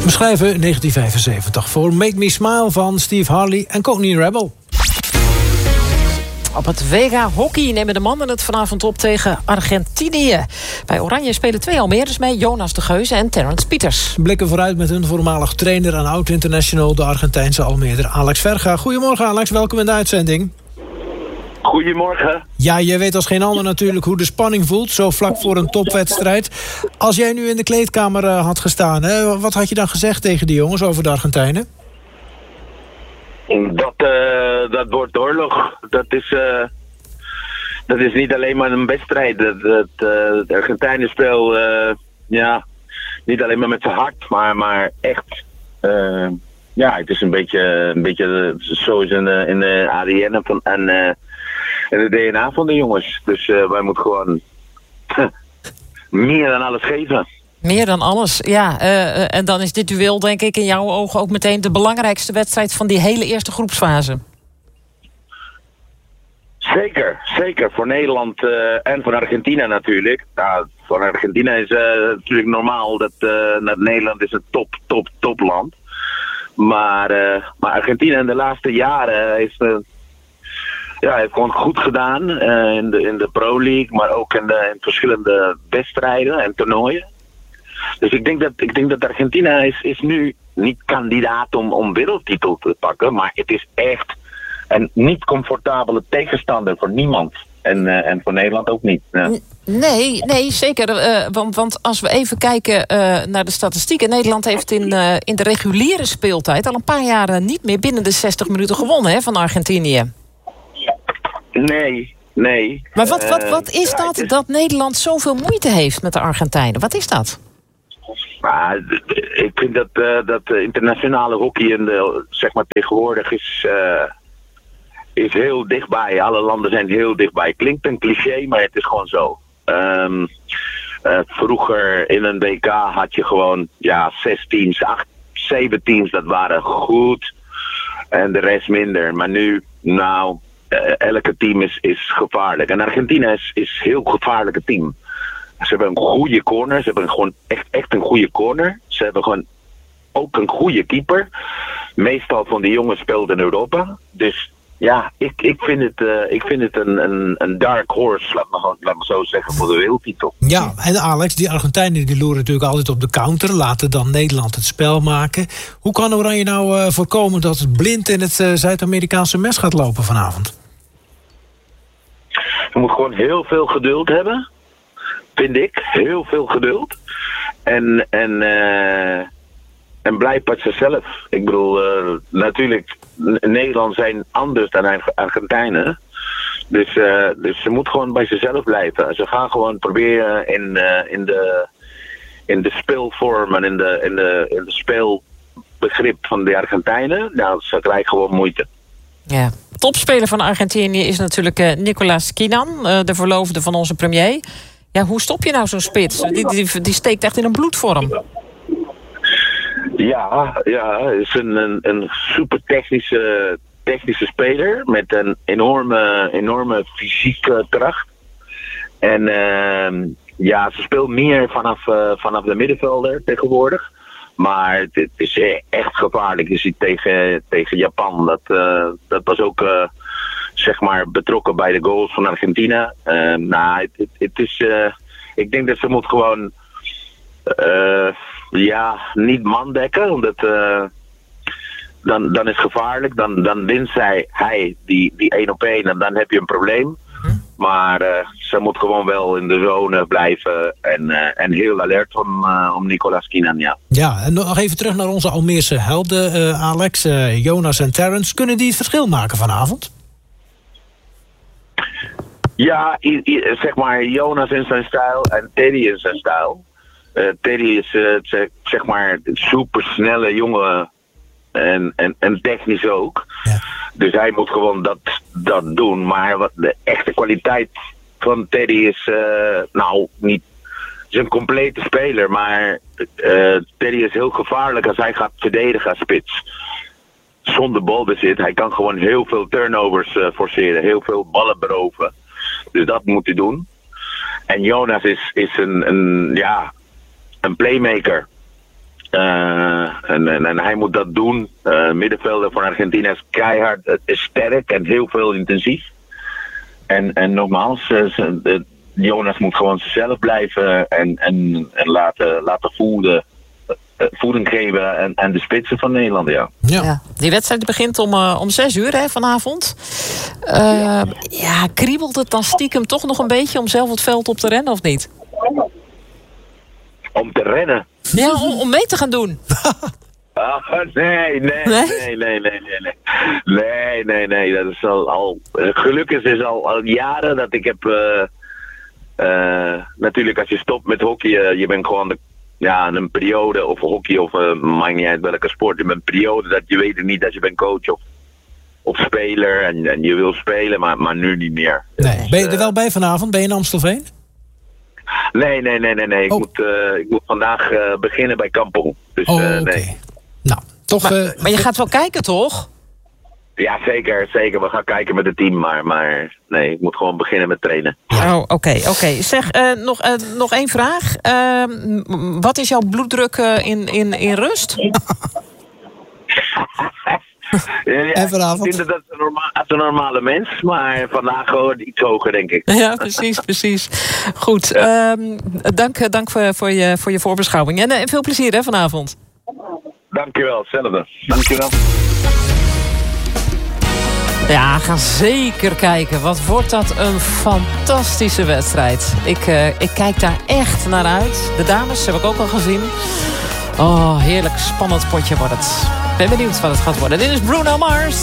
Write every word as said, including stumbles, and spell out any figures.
We schrijven negentien vijfenzeventig voor Make Me Smile van Steve Harley en Courtney Rebel. Op het W K hockey nemen de mannen het vanavond op tegen Argentinië. Bij Oranje spelen twee Almeerders mee, Jonas de Geuze en Terrence Pieters. Blikken vooruit met hun voormalig trainer en oud-international, de Argentijnse Almeerder Alex Verga. Goedemorgen Alex, welkom in de uitzending. Goedemorgen. Ja, je weet als geen ander natuurlijk hoe de spanning voelt, zo vlak voor een topwedstrijd. Als jij nu in de kleedkamer uh, had gestaan, hè, wat had je dan gezegd tegen die jongens over de Argentijnen? Dat, uh, dat wordt oorlog. Dat is, uh, dat is niet alleen maar een wedstrijd. Het, het, uh, het Argentijnenspel, uh, ja, niet alleen maar met zijn hart, maar, maar echt. Uh, ja, het is een beetje, een beetje zoals in de, in de A D N van, en, uh, en de D N A van de jongens. Dus uh, wij moeten gewoon meer dan alles geven. Meer dan alles, ja. Uh, en dan is dit duel, denk ik, in jouw ogen ook meteen de belangrijkste wedstrijd van die hele eerste groepsfase. Zeker, zeker. Voor Nederland uh, en voor Argentinië natuurlijk. Nou, voor Argentinië is uh, natuurlijk normaal dat, uh, dat Nederland is een top, top, topland. Maar, uh, maar Argentinië in de laatste jaren heeft, uh, ja, heeft gewoon goed gedaan uh, in, de, in de Pro League, maar ook in, de, in verschillende wedstrijden en toernooien. Dus ik denk dat, ik denk dat Argentinië is, is nu niet kandidaat om, om wereldtitel te pakken. Maar het is echt een niet comfortabele tegenstander voor niemand. En, uh, en voor Nederland ook niet. Ja. Nee, nee, zeker. Uh, want, want als we even kijken uh, naar de statistieken. Nederland heeft in, uh, in de reguliere speeltijd al een paar jaren niet meer binnen de zestig minuten gewonnen, hè, van Argentinië. Nee, nee. Maar wat, wat, wat is uh, dat ja, is... dat Nederland zoveel moeite heeft met de Argentijnen? Wat is dat? Maar ik vind dat, uh, dat internationale hockey in de, zeg maar tegenwoordig is, uh, is heel dichtbij. Alle landen zijn heel dichtbij. Klinkt een cliché, maar het is gewoon zo. Um, uh, vroeger in een W K had je gewoon ja, zes teams, acht, zeven teams, dat waren goed. En de rest minder. Maar nu, nou, uh, elke team is, is gevaarlijk. En Argentinië is, is een heel gevaarlijke team. Ze hebben een goede corner. Ze hebben gewoon echt, echt een goede corner. Ze hebben gewoon ook een goede keeper. Meestal van die jongens speelt in Europa. Dus ja, ik, ik vind het, uh, ik vind het een, een, een dark horse, laat me, laat me zo zeggen, voor de wereldtitel. Ja, en Alex, die Argentijnen die loeren natuurlijk altijd op de counter. Laten dan Nederland het spel maken. Hoe kan Oranje nou uh, voorkomen dat het blind in het uh, Zuid-Amerikaanse mes gaat lopen vanavond? Je moet gewoon heel veel geduld hebben. Vind ik, heel veel geduld. En, en, uh, en blijf bij zichzelf. Ik bedoel, uh, natuurlijk, Nederland zijn anders dan Argentijnen. Dus, uh, dus ze moet gewoon bij zichzelf blijven. Ze gaan gewoon proberen in, uh, in, de, in de speelvorm en in de, in de, in de speelbegrip van de Argentijnen. Nou, ze krijgen gewoon moeite. Ja. Topspeler van Argentinië is natuurlijk uh, Nicolás Quinan, uh, de verloofde van onze premier. Ja, hoe stop je nou zo'n spits? Die, die, die steekt echt in een bloedvorm. Ja, ja, hij is een, een, een super technische, technische speler met een enorme, enorme fysieke kracht. En uh, ja, ze speelt meer vanaf, uh, vanaf de middenvelder tegenwoordig. Maar het, het is echt gevaarlijk. Je ziet tegen, tegen Japan, dat, uh, dat was ook uh, zeg maar betrokken bij de goals van Argentinië. Uh, nou, het, het, het is, uh, ik denk dat ze moet gewoon uh, ja, niet man dekken, omdat uh, dan, dan is het gevaarlijk. Dan, dan wint zij, hij die, die één op één en dan heb je een probleem. Maar uh, ze moet gewoon wel in de zone blijven en, uh, en heel alert om, uh, om Nicolás Quinan, ja. Ja, en nog even terug naar onze Almeerse helden, uh, Alex, uh, Jonas en Terrence. Kunnen die het verschil maken vanavond? Ja, i- i- zeg maar Jonas in zijn stijl en Teddy in zijn stijl. Uh, Teddy is uh, zeg, zeg maar een supersnelle jongen en, en, en technisch ook. Ja. Dus hij moet gewoon dat, dat doen. Maar wat de echte kwaliteit van Teddy is, uh, nou, niet. Is een complete speler, maar uh, Teddy is heel gevaarlijk als hij gaat verdedigen als spits. Zonder balbezit. Hij kan gewoon heel veel turnovers uh, forceren, heel veel ballen beroven. Dus dat moet hij doen. En Jonas is, is een, een, ja, een playmaker. Uh, en, en, en hij moet dat doen. Uh, middenvelder van Argentinië is keihard, het is sterk en heel veel intensief. En, en nogmaals, uh, Jonas moet gewoon zichzelf blijven en, en, en laten, laten voeden. voeding geven aan, aan de spitsen van Nederland, ja. ja. ja. Die wedstrijd begint om, uh, om zes uur hè, vanavond. Uh, ja. ja, kriebelt het dan stiekem toch nog een beetje om zelf het veld op te rennen of niet? Om te rennen? Ja, om, om mee te gaan doen. Oh, nee, nee, nee, nee, nee, nee, nee. Nee, nee, nee, dat is al, al gelukkig is al, al jaren dat ik heb, uh, uh, natuurlijk als je stopt met hockey, uh, je bent gewoon de Ja, een periode, of hockey, of uh, maakt niet uit welke sport. Je bent een periode dat je weet niet dat je bent coach of, of speler. En, en je wil spelen, maar, maar nu niet meer. Nee. Dus, ben je er wel bij vanavond? Ben je in Amstelveen? Nee, nee, nee, nee. nee. Ik, oh. moet, uh, ik moet vandaag uh, beginnen bij Kampong. Dus oh, uh, okay. nee. Nou, toch... Maar, uh, maar je gaat wel kijken, toch? Ja, zeker, zeker. We gaan kijken met het team, maar, maar nee, ik moet gewoon beginnen met trainen. Oh, oké, okay, oké. Okay. Zeg, uh, nog, uh, nog één vraag. Uh, wat is jouw bloeddruk uh, in, in, in rust? ja, ja, en vanavond? Ik vind dat een, norma- een normale mens, maar vandaag gewoon iets hoger, denk ik. Ja, precies, precies. Goed, ja. uh, dank, dank voor, voor, je, voor je voorbeschouwing. En uh, veel plezier hè, vanavond. Dankjewel, hetzelfde. Dankjewel. Ja, ga zeker kijken. Wat wordt dat een fantastische wedstrijd. Ik, uh, ik kijk daar echt naar uit. De dames heb ik ook al gezien. Oh, heerlijk spannend potje wordt het. Ben benieuwd wat het gaat worden. Dit is Bruno Mars.